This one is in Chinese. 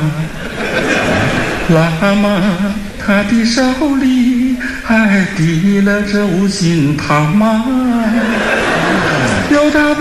喇嘛他的手里还提了着无心塔嘛，有他。